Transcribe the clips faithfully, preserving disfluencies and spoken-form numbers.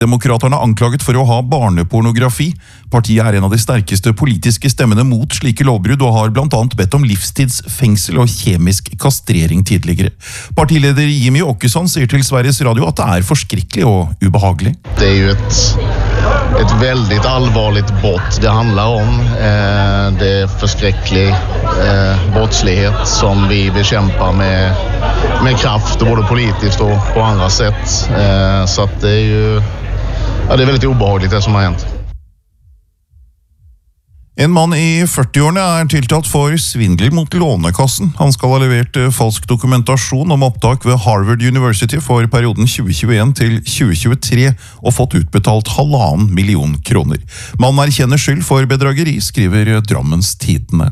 Demokraterne er anklaget for å ha barnepornografi. Partiet er en av de sterkeste politiske stemmene mot slike lovbrudd og har blant annet bedt om livstidsfengsel og kjemisk kastrering tidligere. Partileder Jimmy Åkesson sier til Sveriges Radio at det er forskrekkelig og ubehagelig. Det er jo et, et veldig alvorlig brott det handler om. Eh, det er forskrekkelig eh, brottslighet som vi bekjemper med, med kraft, både politisk og på andre sett. Eh, så at det er jo Ja, det er veldig ubehagelig det som har hendt. En mann i førtiårene er tiltalt for svindel mot Lånekassen. Han skal ha levert falsk dokumentasjon om opptak ved Harvard University for perioden tjue tjueen til tjue tjuetre og fått utbetalt halvannen million kroner. Mannen erkjenner skyld for bedrageri, skriver Drammens Tidende.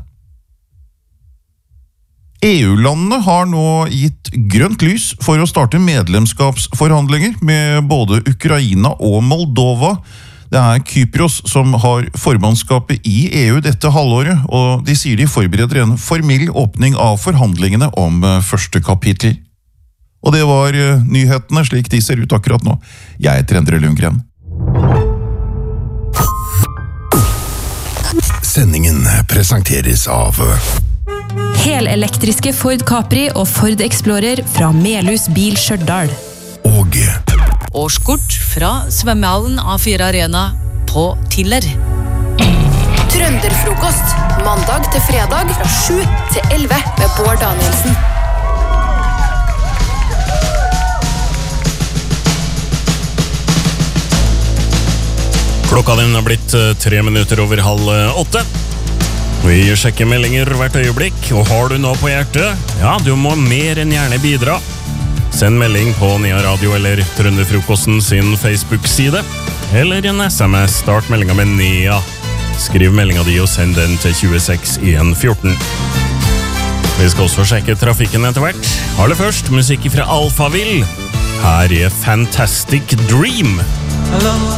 E U-landene har nå gitt grønt lys for å starte medlemskapsforhandlinger med både Ukraina og Moldova. Det er Kypros som har formannskapet i E U dette halvåret, og de sier de forbereder en formell åpning av forhandlingene om første kapittel. Og det var nyhetene slik de ser ut akkurat nå. Jeg heter Endre Lundgren. Sendingen presenteres av Helelektriske Ford Capri og Ford Explorer fra Melhus Bil Stjørdal. Og årskort fra svømmehallen A fire Arena på Tiller. Trønderfrokost, mandag til fredag fra sju til elleve med Bård Danielsen. Klokka den har blitt tre minutter over halv åtte. Vi sjekker meldinger hvert øyeblikk, og har du noe på hjertet? Ja, du må mer enn gjerne bidra. Send melding på Nia Radio eller Trønderfrokosten sin Facebook-side, eller en sms, start meldinga med Nia. Skriv meldinga di og send den til tjueseks en fjorten. Vi skal også sjekke trafikken etter hvert. Aller først, musikk fra Alphaville. Her er Fantastic Dream.